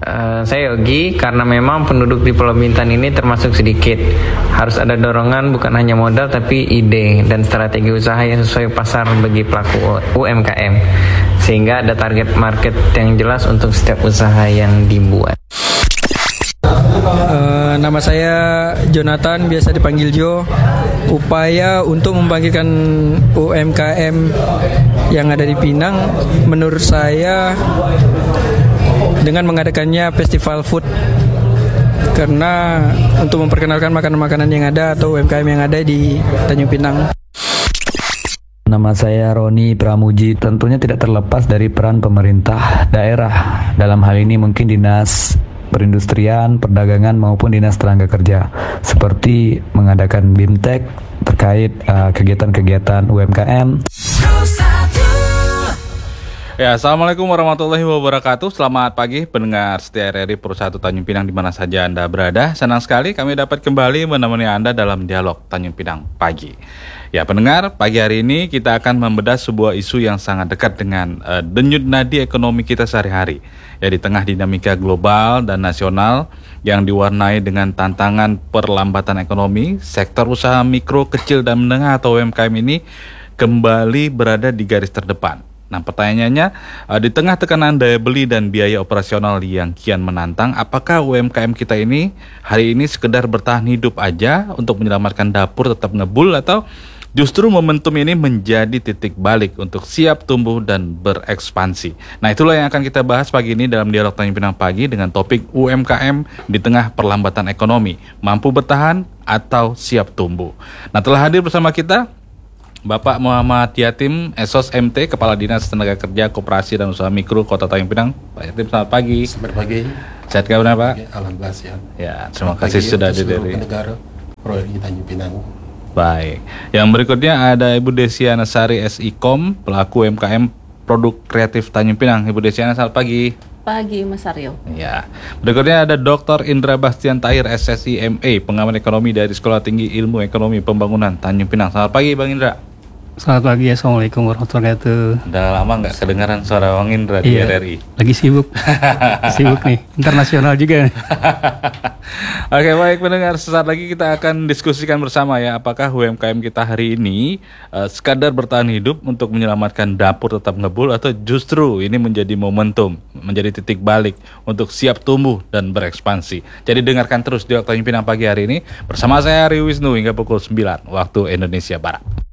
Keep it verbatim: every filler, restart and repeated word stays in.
Uh, saya Yogi, karena memang penduduk di Pulau Bintan ini termasuk sedikit. Harus ada dorongan bukan hanya modal tapi ide dan strategi usaha yang sesuai pasar bagi pelaku U M K M. Sehingga ada target market yang jelas untuk setiap usaha yang dibuat. Uh, nama saya Jonathan, biasa dipanggil Jo. Upaya untuk membangkitkan U M K M yang ada di Pinang, menurut saya dengan mengadakannya festival food, karena untuk memperkenalkan makanan-makanan yang ada atau U M K M yang ada di Tanjung Pinang. Nama saya Roni Pramuji. Tentunya tidak terlepas dari peran pemerintah daerah. Dalam hal ini mungkin dinas perindustrian, perdagangan maupun dinas tenaga kerja, seperti mengadakan BIMTEK terkait uh, kegiatan-kegiatan U M K M. Ya, Assalamualaikum warahmatullahi wabarakatuh. Selamat pagi pendengar setia R R I Pro satu Tanjung Pinang di mana saja Anda berada. Senang sekali kami dapat kembali menemani Anda dalam dialog Tanjung Pinang pagi. Ya, pendengar, pagi hari ini kita akan membedah sebuah isu yang sangat dekat dengan uh, denyut nadi ekonomi kita sehari-hari. Ya, di tengah dinamika global dan nasional yang diwarnai dengan tantangan perlambatan ekonomi, sektor usaha mikro, kecil dan menengah atau U M K M ini kembali berada di garis terdepan. Nah, pertanyaannya, di tengah tekanan daya beli dan biaya operasional yang kian menantang, apakah U M K M kita ini hari ini sekedar bertahan hidup aja untuk menyelamatkan dapur tetap ngebul, atau justru momentum ini menjadi titik balik untuk siap tumbuh dan berekspansi? Nah, itulah yang akan kita bahas pagi ini dalam Dialog Tanjung Pinang Pagi dengan topik U M K M di tengah perlambatan ekonomi, mampu bertahan atau siap tumbuh. Nah, telah hadir bersama kita Bapak Muhammad Yatim, S O S M T, Kepala Dinas Tenaga Kerja Koperasi dan Usaha Mikro Kota Tanjung Pinang. Pak Yatim, selamat pagi. Selamat pagi. Sehat kabar, Pak? Ya, alhamdulillah sehat. Ya, terima kasih sudah hadir dari pendengar proyek Tanjung Pinang. Baik. Yang berikutnya ada Ibu Desiana Sari S I Kom, pelaku U M K M Produk Kreatif Tanjung Pinang. Ibu Desiana, selamat pagi. Pagi, Mas Aryo. Ya. Berikutnya ada Doktor Indra Bastian Tahir S S I M A, pengamat ekonomi dari Sekolah Tinggi Ilmu Ekonomi Pembangunan Tanjung Pinang. Selamat pagi, Bang Indra. Selamat pagi, Assalamualaikum warahmatullahi wabarakatuh. Udah lama nggak kedengaran suara Bang Indra di iya, R R I. Lagi sibuk, sibuk nih, internasional juga. Oke, baik pendengar, sesaat lagi kita akan diskusikan bersama ya, apakah U M K M kita hari ini uh, sekadar bertahan hidup untuk menyelamatkan dapur tetap ngebul, atau justru ini menjadi momentum, menjadi titik balik untuk siap tumbuh dan berekspansi. Jadi dengarkan terus di Tanjung Pinang Pagi hari ini bersama saya Ari Wisnu hingga pukul sembilan waktu Indonesia Barat.